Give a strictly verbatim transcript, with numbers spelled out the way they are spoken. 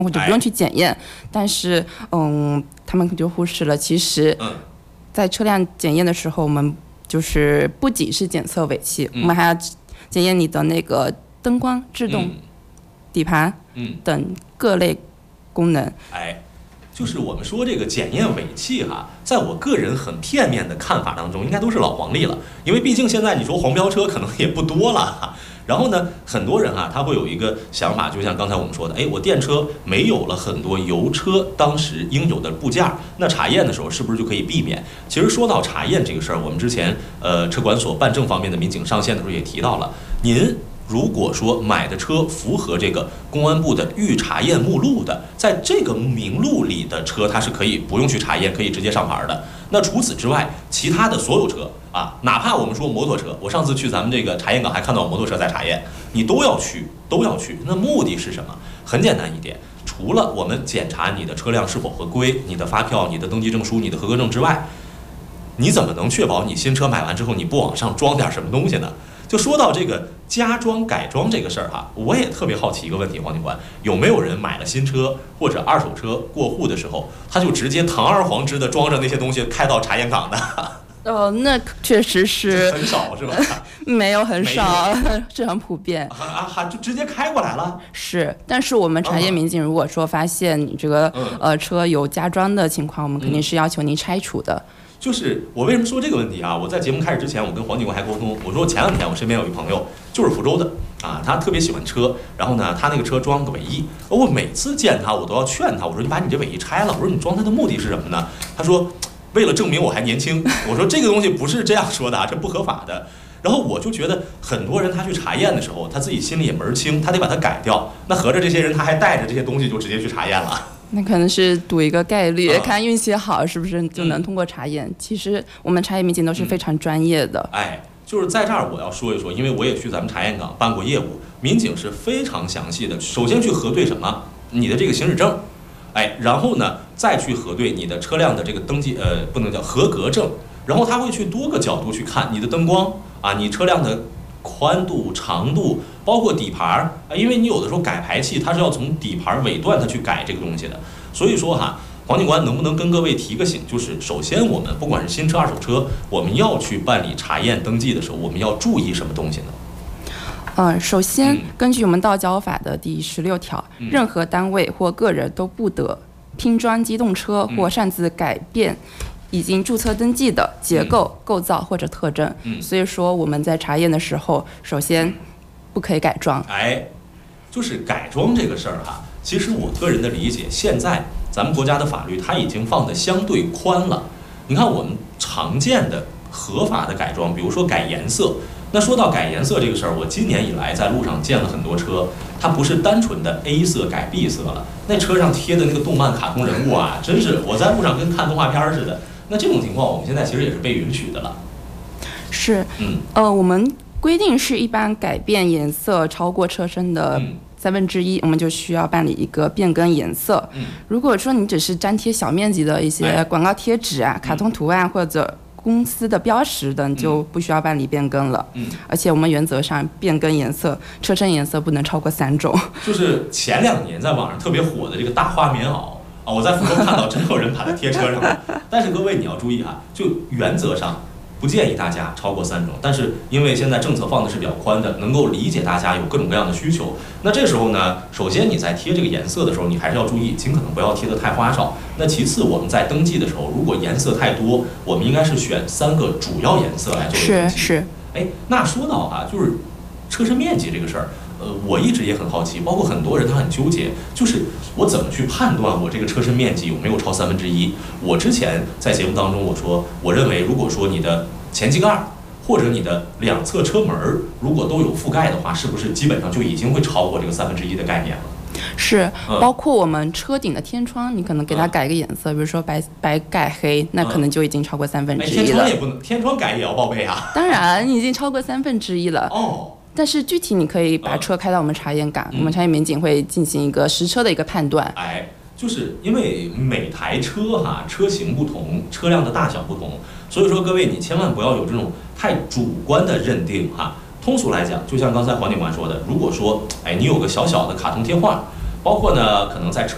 我就不用去检验。但是，嗯，他们就忽视了，其实，在车辆检验的时候，我们就是不仅是检测尾气，我们还要检验你的那个灯光、制动、底盘等各类功能。 哎。就是我们说这个检验尾气哈，在我个人很片面的看法当中，应该都是老黄历了，因为毕竟现在你说黄标车可能也不多了哈。然后呢，很多人哈，他会有一个想法，就像刚才我们说的，哎，我电车没有了很多油车当时应有的部件，那查验的时候是不是就可以避免？其实说到查验这个事儿，我们之前呃车管所办证方面的民警上线的时候也提到了，您。如果说买的车符合这个公安部的预查验目录的，在这个名录里的车，它是可以不用去查验，可以直接上牌的。那除此之外，其他的所有车啊，哪怕我们说摩托车，我上次去咱们这个查验岗还看到摩托车在查验，你都要去，都要去。那目的是什么？很简单一点，除了我们检查你的车辆是否合规、你的发票、你的登记证书、你的合格证之外，你怎么能确保你新车买完之后你不往上装点什么东西呢？就说到这个加装改装这个事儿哈，我也特别好奇一个问题，黄警官，有没有人买了新车或者二手车过户的时候，他就直接堂而皇之的装着那些东西开到查验岗的？ 哦，那确实是很少是吧？ 没有很少，是很普遍。 啊啊，就直接开过来了。 是，但是我们查验民警如果说发现你这个、嗯、呃车有加装的情况，我们肯定是要求您拆除的。嗯， 就是我为什么说这个问题啊？我在节目开始之前，我跟黄警官还沟通，我说前两天我身边有一朋友就是福州的啊，他特别喜欢车，然后呢，他那个车装个尾翼，我每次见他我都要劝他，我说你把你这尾翼拆了，我说你装它的目的是什么呢？他说为了证明我还年轻。我说这个东西不是这样说的啊，这不合法的。然后我就觉得很多人他去查验的时候，他自己心里也门儿清，他得把它改掉。那合着这些人他还带着这些东西就直接去查验了。 那可能是赌一个概率，啊、看运气好是不是就能通过查验。嗯、其实我们查验民警都是非常专业的。 嗯、哎，就是在这儿我要说一说，因为我也去咱们查验岗办过业务，民警是非常详细的。首先去核对什么？你的这个行驶证，哎，然后呢再去核对你的车辆的这个登记，呃，不能叫合格证。然后他会去多个角度去看你的灯光啊，你车辆的宽度、长度，包括底盘儿啊，因为你有的时候改排气，它是要从底盘尾段它去改这个东西的。所以说哈，黄警官能不能跟各位提个醒，就是首先我们不管是新车、二手车，我们要去办理查验登记的时候，我们要注意什么东西呢？ 嗯，首先根据我们道交法的第十六条， 嗯、 任何单位或个人都不得拼装机动车或擅自改变已经注册登记的结构、嗯、构造或者特征。 嗯， 所以说我们在查验的时候，首先不可以改装。 哎，就是改装这个事儿哈，其实我个人的理解，现在咱们国家的法律它已经放得相对宽了。你看我们常见的合法的改装，比如说改颜色。那说到改颜色这个事儿，我今年以来在路上见了很多车，它不是单纯的 A 色改 B 色了，那车上贴的那个动漫卡通人物啊，真是我在路上跟看动画片似的。那这种情况，我们现在其实也是被允许的了。 是， 嗯， 呃，我们规定是一般改变颜色超过车身的三分之一，我们就需要办理一个变更颜色。 嗯， 如果说你只是粘贴小面积的一些广告贴纸啊、 哎、 卡通图案或者公司的标识等，就不需要办理变更了。 嗯， 而且我们原则上变更颜色，车身颜色不能超过三种。 就是前两年在网上特别火的这个大花棉袄啊，我在福州看到真有人把它贴车上了。但是各位你要注意哈，就原则上不建议大家超过三种，但是因为现在政策放的是比较宽的，能够理解大家有各种各样的需求。那这时候呢，首先你在贴这个颜色的时候，你还是要注意，尽可能不要贴得太花哨。那其次，我们在登记的时候，如果颜色太多，我们应该是选三个主要颜色来做登记。 是是。 哎，那说到啊，就是车身面积这个事儿，呃，我一直也很好奇，包括很多人他很纠结，就是我怎么去判断我这个车身面积有没有超三分之一？我之前在节目当中我说，我认为如果说你的前机盖或者你的两侧车门如果都有覆盖的话，是不是基本上就已经会超过这个三分之一的概念了？ 是，包括我们车顶的天窗，你可能给它改个颜色，比如说白白改黑，那可能就已经超过三分之一了。 天窗也不能，天窗改也要报备啊。 当然，已经超过三分之一了。 哦。 但是具体你可以把车开到我们查验岗，嗯、我们查验民警会进行一个实车的一个判断。 哎，就是因为每台车哈，车型不同，车辆的大小不同，所以说各位你千万不要有这种太主观的认定哈。通俗来讲，就像刚才黄警官说的，如果说哎你有个小小的卡通贴画，包括呢可能在车